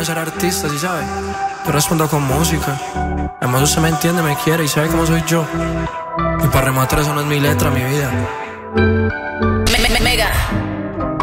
queremos ser artistas, ¿sí sabe? Yo respondo con música. Además usted me entiende, me quiere y sabe cómo soy yo. Y para rematar eso no es mi letra, mi vida.